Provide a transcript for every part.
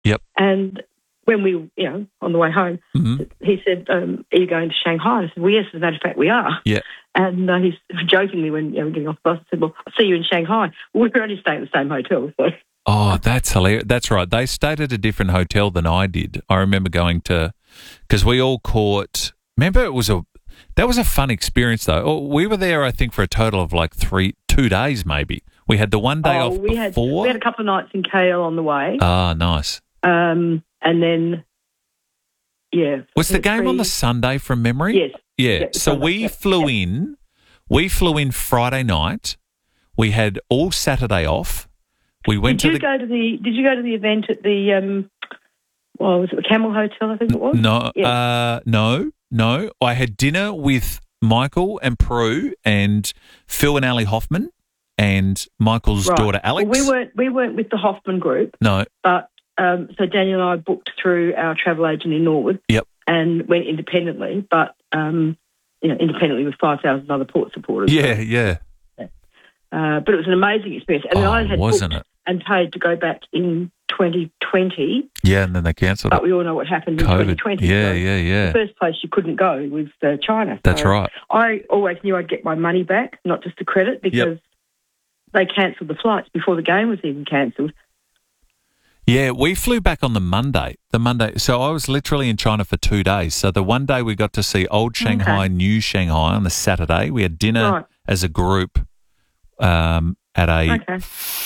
Yep. And when we, on the way home, he said, "Are you going to Shanghai?" And I said, "Well, yes, as a matter of fact, we are." Yeah. And he's jokingly, when we're getting off the bus, I said, "Well, I'll see you in Shanghai." Well, we were only staying at the same hotel, so. Oh, that's hilarious. That's right. They stayed at a different hotel than I did. I remember going to, because we all caught, remember that was a fun experience though. Oh, we were there, I think, for a total of like 2 days maybe. We had the one day off before. We had a couple of nights in KL on the way. Ah, nice. And then, yeah. Was the game on the Sunday from memory? Yes. Yeah. So Sunday, we flew in. We flew in Friday night. We had all Saturday off. We went Did you go to the event at the was it the Camel Hotel, I think it was? No. Yes. No. I had dinner with Michael and Prue and Phil and Ali Hoffman and Michael's daughter Alex. Well, we weren't with the Hoffman group. No. But so Daniel and I booked through our travel agent in Norwood. Yep. And went independently, but independently with 5,000 other Port supporters. Yeah. But it was an amazing experience. And then I had wasn't booked it? and paid to go back in 2020. Yeah, and then they cancelled it. But we all know what happened in COVID. 2020. Yeah. The first place you couldn't go was China. That's right. I always knew I'd get my money back, not just the credit, because they cancelled the flights before the game was even cancelled. Yeah, we flew back on the Monday. So I was literally in China for 2 days. So the one day we got to see old Shanghai, new Shanghai on the Saturday. We had dinner as a group at a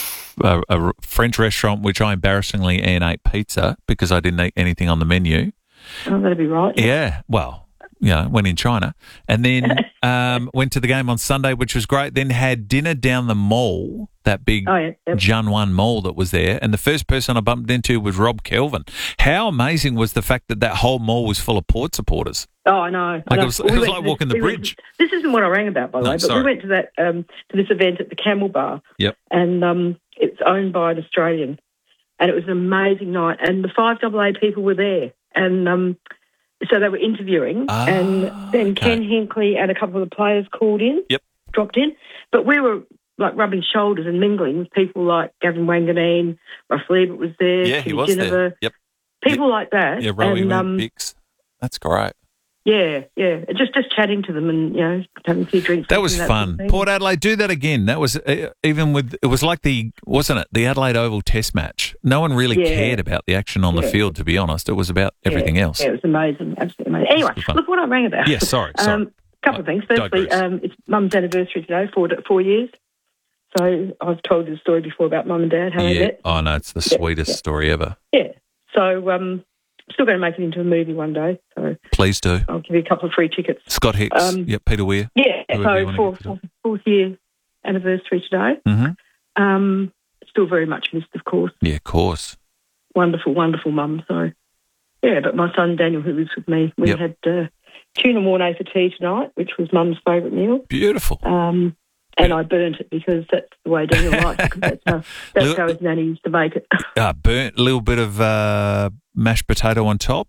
French restaurant, which I embarrassingly ate pizza because I didn't eat anything on the menu. Oh, that'd be right. Yeah, well, went in China. And then went to the game on Sunday, which was great. Then had dinner down the mall, that big Junwan Mall that was there. And the first person I bumped into was Rob Kelvin. How amazing was the fact that whole mall was full of Port supporters? Oh, I know. It was like walking the bridge. This isn't what I rang about, by the way, but sorry. we went to to this event at the Camel Bar. Yep. And it's owned by an Australian. And it was an amazing night. And the 5AA people were there. And so they were interviewing. And then Ken Hinkley and a couple of the players dropped in. But we were like rubbing shoulders and mingling with people like Gavin Wanganeen, Russell Ebert was there. Yeah, he was there. Yep. People like that. Yeah, Rowie Bix. That's great. Yeah. Just chatting to them and, having a few drinks. That was fun. Port Adelaide, do that again. That was it was like the Adelaide Oval Test match. No one really cared about the action on the field, to be honest. It was about everything else. Yeah, it was amazing. Absolutely amazing. Anyway, look what I rang about. Yeah, sorry. A couple of things. Firstly, it's Mum's anniversary today, 4 years. So I've told you the story before about Mum and Dad, how they met. Oh, no, it's the sweetest story ever. Yeah. So still going to make it into a movie one day. So please do. I'll give you a couple of free tickets. Scott Hicks. Peter Weir. Yeah. So fourth year anniversary today. Mm-hmm. Still very much missed, of course. Yeah, of course. Wonderful, wonderful mum. So, yeah, but my son Daniel, who lives with me, we had tuna mornay for tea tonight, which was Mum's favourite meal. Beautiful. And I burnt it because that's the way Daniel likes it. That's how his nanny used to make it. Burnt, a little bit of mashed potato on top?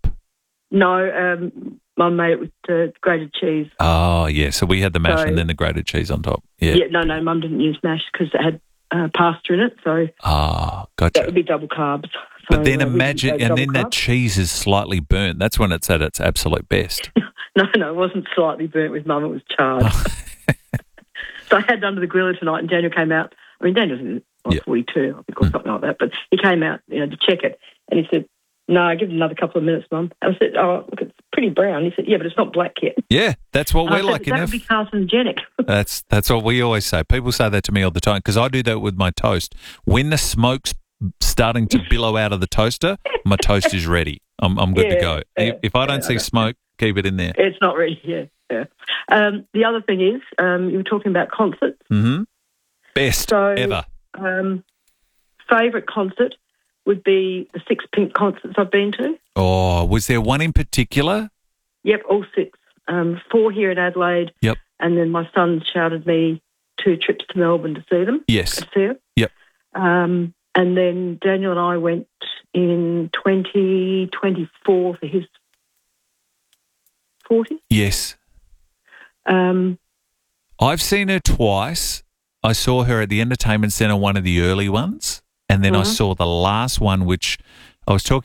No, Mum made it with grated cheese. Oh, yeah. So we had the mash and then the grated cheese on top. Yeah. No, Mum didn't use mash because it had pasta in it. So gotcha. That would be double carbs. But then imagine, and then that cheese is slightly burnt. That's when it's at its absolute best. No, it wasn't slightly burnt with Mum. It was charred. So I had it under the griller tonight, and Daniel came out. I mean, Daniel's 42, I think, or something like that. But he came out, to check it, and he said, "No, give it another couple of minutes, Mum." I said, "Oh, look, it's pretty brown." He said, "Yeah, but it's not black yet." Yeah, that's what we're like. That would be carcinogenic. That's what we always say. People say that to me all the time because I do that with my toast. When the smoke's starting to billow out of the toaster, my toast is ready. I'm good to go. If I don't see smoke, keep it in there. It's not ready. Yeah. The other thing is, you were talking about concerts. Mm-hmm. Best ever. Favourite concert would be the 6 Pink concerts I've been to. Oh, was there one in particular? Yep, all 6. 4 here in Adelaide. Yep. And then my son shouted me 2 trips to Melbourne to see them. Yes. To see her. Yep. And then Daniel and I went in 2024 for his 40. Yes. I've seen her twice. I saw her at the Entertainment Centre, one of the early ones, and then I saw the last one, which I was talking